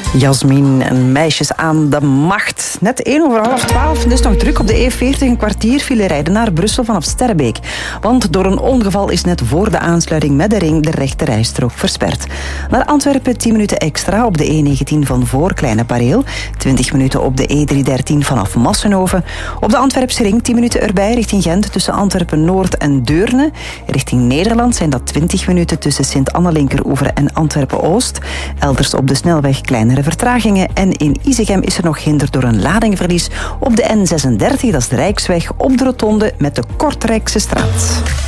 Jasmin en meisjes aan de macht. Net 11:01, dus nog druk op de E40. Een kwartier file rijden naar Brussel vanaf Sterrebeek. Want door een ongeval is net voor de aansluiting met de ring de rechte rijstrook versperd. Naar Antwerpen 10 minuten extra op de E19 van voor Kleine Pareel. 20 minuten op de E313 vanaf Massenhoven. Op de Antwerpse ring 10 minuten erbij richting Gent tussen Antwerpen-Noord en Deurne. Richting Nederland zijn dat 20 minuten tussen Sint-Anne-Linkeroever en Antwerpen-Oost. Elders op de snelweg kleinere vertragingen. En in Isegem is er nog hinder door een ladingverlies op de N36, dat is de Rijksweg, op de rotonde met de Kortrijkse straat.